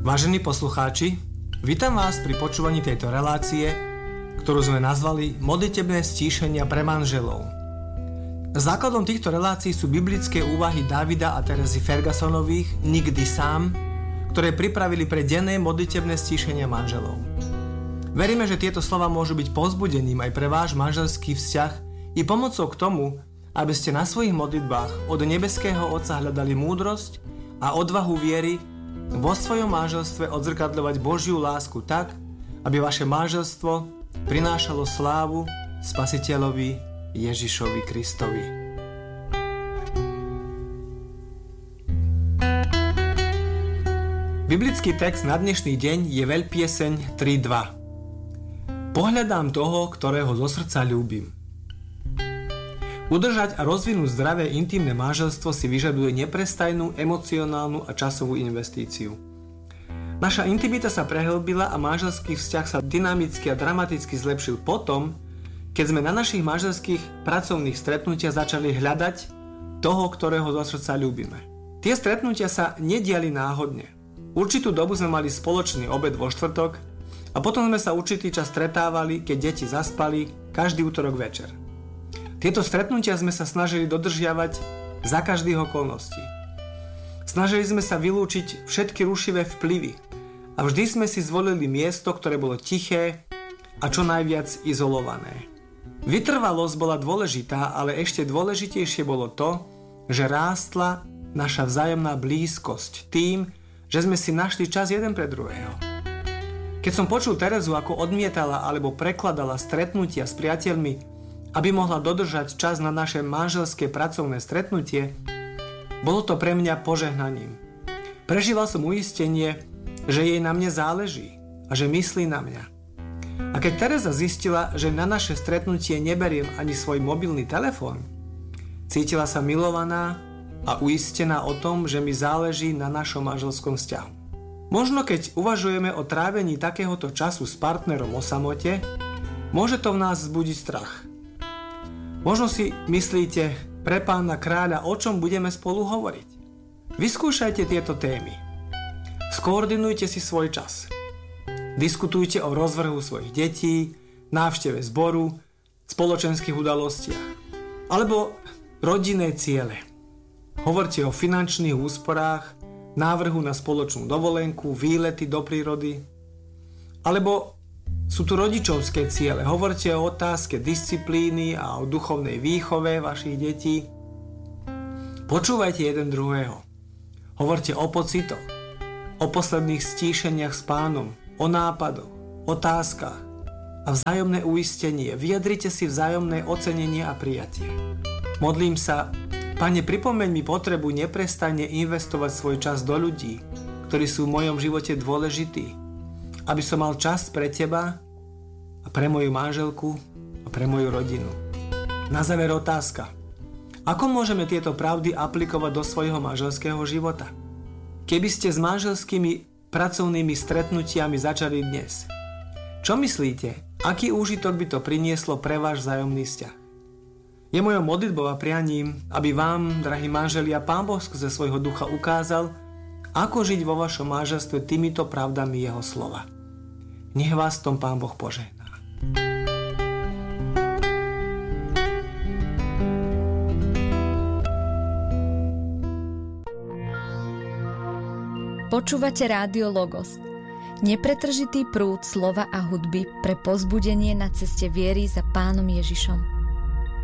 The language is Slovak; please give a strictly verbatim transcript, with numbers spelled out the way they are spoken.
Vážení poslucháči, vítam vás pri počúvaní tejto relácie, ktorú sme nazvali Modlitebné stíšenia pre manželov. Základom týchto relácií sú biblické úvahy Davida a Terezy Fergusonových Nikdy sám, ktoré pripravili pre denné modlitebné stíšenia manželov. Veríme, že tieto slova môžu byť povzbudením aj pre váš manželský vzťah i pomocou k tomu, aby ste na svojich modlitbách od nebeského Otca hľadali múdrosť a odvahu viery vo svojom manželstve odzrkadľovať Božiu lásku tak, aby vaše manželstvo prinášalo slávu Spasiteľovi Ježišovi Kristovi. Biblický text na dnešný deň je Veľpieseň tri dva. Pohľadám toho, ktorého zo srdca ľúbim. Udržať a rozvinúť zdravé intimné manželstvo si vyžaduje neprestajnú emocionálnu a časovú investíciu. Naša intimita sa prehlbila a manželský vzťah sa dynamicky a dramaticky zlepšil potom, keď sme na našich manželských pracovných stretnutiach začali hľadať toho, ktorého zo srdca ľúbime. Tie stretnutia sa nediali náhodne. Určitú dobu sme mali spoločný obed vo štvrtok a potom sme sa určitý čas stretávali, keď deti zaspali, každý útorok večer. Tieto stretnutia sme sa snažili dodržiavať za každých okolností. Snažili sme sa vylúčiť všetky rušivé vplyvy a vždy sme si zvolili miesto, ktoré bolo tiché a čo najviac izolované. Vytrvalosť bola dôležitá, ale ešte dôležitejšie bolo to, že rástla naša vzájomná blízkosť tým, že sme si našli čas jeden pre druhého. Keď som počul Terezu, ako odmietala alebo prekladala stretnutia s priateľmi, aby mohla dodržať čas na naše manželské pracovné stretnutie, bolo to pre mňa požehnaním. Prežíval som uistenie, že jej na mne záleží a že myslí na mňa. A keď Tereza zistila, že na naše stretnutie neberiem ani svoj mobilný telefón, cítila sa milovaná a uistená o tom, že mi záleží na našom manželskom vzťahu. Možno keď uvažujeme o trávení takéhoto času s partnerom o samote, môže to v nás vzbudiť strach. Možno si myslíte, pre Pána kráľa, o čom budeme spolu hovoriť. Vyskúšajte tieto témy. Skoordinujte si svoj čas. Diskutujte o rozvrhu svojich detí, návšteve zboru, spoločenských udalostiach. Alebo rodinné ciele. Hovorte o finančných úsporách, návrhu na spoločnú dovolenku, výlety do prírody. Alebo sú tu rodičovské ciele. Hovorte o otázke disciplíny a o duchovnej výchove vašich detí. Počúvajte jeden druhého. Hovorte o pocitoch, o posledných stíšeniach s Pánom, o nápadoch, otázkach a vzájomné uistenie. Vyjadrite si vzájomné ocenenie a prijatie. Modlím sa, Pane, pripomeň mi potrebu neprestajne investovať svoj čas do ľudí, ktorí sú v mojom živote dôležití, aby som mal čas pre teba a pre moju manželku a pre moju rodinu. Na záver otázka. Ako môžeme tieto pravdy aplikovať do svojho manželského života? Keby ste s manželskými pracovnými stretnutiami začali dnes, čo myslíte, aký úžitok by to prinieslo pre váš vzájomný vzťah? Je mojou modlitbou a prianím, aby vám, drahí manželia, Pán Boh skrze svojho ducha ukázal, ako žiť vo vašom manželstve týmito pravdami jeho slova. Nech vás tom Pán Boh požehná. Počúvate Rádio Logos, nepretržitý prúd slova a hudby pre povzbudenie na ceste viery za Pánom Ježišom.